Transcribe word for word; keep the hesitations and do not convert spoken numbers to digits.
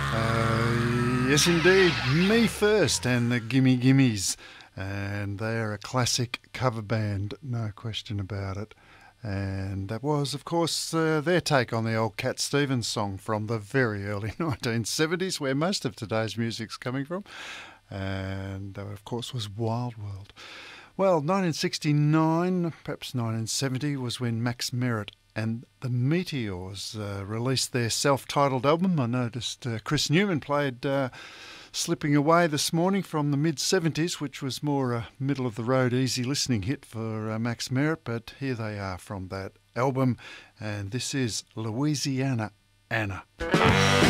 Uh, yes, indeed. Me First and the Gimme Gimmes. And they're a classic cover band, no question about it. And that was, of course, uh, their take on the old Cat Stevens song from the very early nineteen seventies, where most of today's music's coming from. And that, of course, was Wild World. Well, nineteen sixty-nine, perhaps nineteen seventy, was when Max Merritt and the Meteors uh, released their self-titled album. I noticed uh, Chris Newman played uh, Slipping Away this morning from the mid-seventies, which was more a middle-of-the-road, easy listening hit for uh, Max Merritt, but here they are from that album, and this is Louisiana Anna.